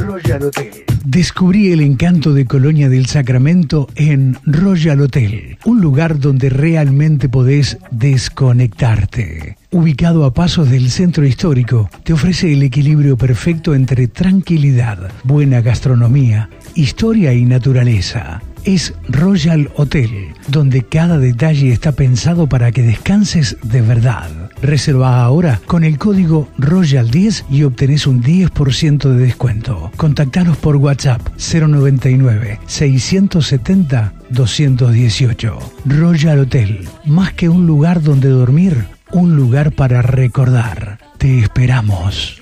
Royal Hotel. Descubrí el encanto de Colonia del Sacramento en Royal Hotel, un lugar donde realmente podés desconectarte. Ubicado a pasos del centro histórico, te ofrece el equilibrio perfecto entre tranquilidad, buena gastronomía, historia y naturaleza. Es Royal Hotel, donde cada detalle está pensado para que descanses de verdad. Reserva ahora con el código Royal10 y obtenés un 10% de descuento. Contactanos por WhatsApp 099-670-218. Royal Hotel, más que un lugar donde dormir, un lugar para recordar. Te esperamos.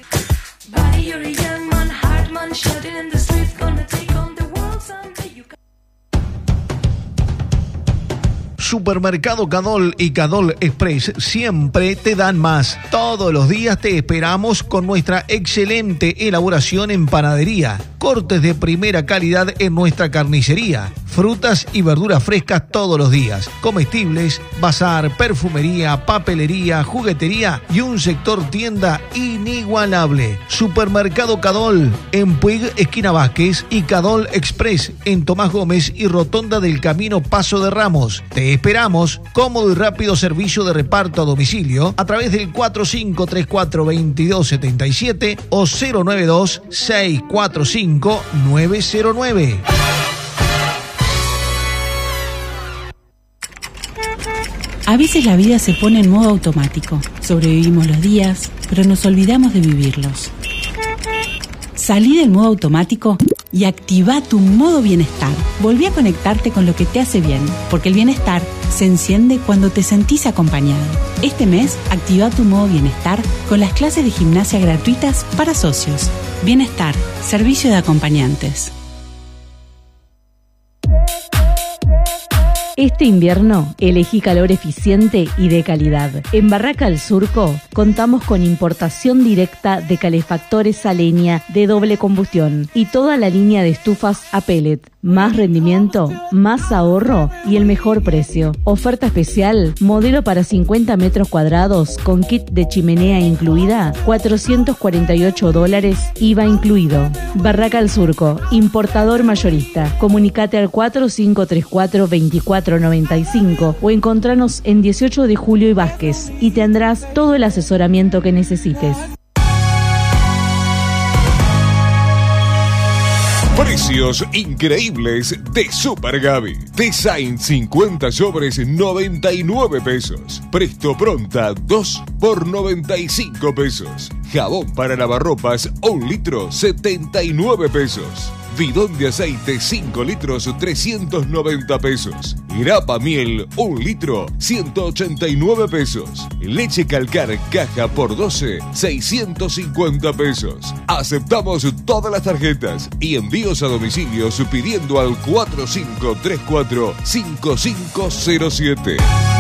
Supermercado Cadol y Cadol Express siempre te dan más. Todos los días te esperamos con nuestra excelente elaboración en panadería, cortes de primera calidad en nuestra carnicería, frutas y verduras frescas todos los días, comestibles, bazar, perfumería, papelería, juguetería y un sector tienda inigualable. Supermercado Cadol en Puig, esquina Vázquez, y Cadol Express en Tomás Gómez y Rotonda del Camino Paso de Ramos. Te esperamos. Cómodo y rápido servicio de reparto a domicilio a través del 4534-2277 o 092-645-909. A veces la vida se pone en modo automático. Sobrevivimos los días, pero nos olvidamos de vivirlos. Salí del modo automático y activa tu modo bienestar. Volví a conectarte con lo que te hace bien, porque el bienestar se enciende cuando te sentís acompañado. Este mes, activa tu modo bienestar con las clases de gimnasia gratuitas para socios. Bienestar, servicio de acompañantes. Este invierno, elegí calor eficiente y de calidad. En Barraca del Surco, contamos con importación directa de calefactores a leña de doble combustión y toda la línea de estufas a pellet. Más rendimiento, más ahorro y el mejor precio. Oferta especial, modelo para 50 metros cuadrados con kit de chimenea incluida, $448, IVA incluido. Barraca del Surco, importador mayorista. Comunicate al 4534-2495 o encontranos en 18 de Julio y Vázquez y tendrás todo el asesoramiento que necesites. Precios increíbles de Super Gaby. Design 50 sobres 99 pesos. Presto Pronta 2 por 95 pesos. Jabón para lavarropas 1 litro 79 pesos. Bidón de aceite 5 litros 390 pesos. Grapa miel 1 litro 189 pesos. Leche Calcar caja por 12 650 pesos. Aceptamos todas las tarjetas y envíos a domicilio pidiendo al 4534-5507.